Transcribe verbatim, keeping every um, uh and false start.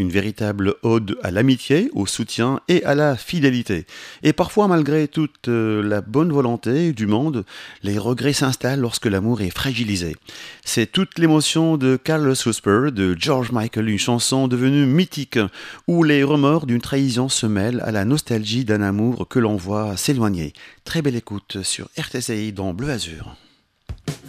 une véritable ode à l'amitié, au soutien et à la fidélité. Et parfois, malgré toute euh, la bonne volonté du monde, les regrets s'installent lorsque l'amour est fragilisé. C'est toute l'émotion de Carlos Whisper, de George Michael, une chanson devenue mythique, où les remords d'une trahison se mêlent à la nostalgie d'un amour que l'on voit s'éloigner. Très belle écoute sur R T C I dans Bleu Azur.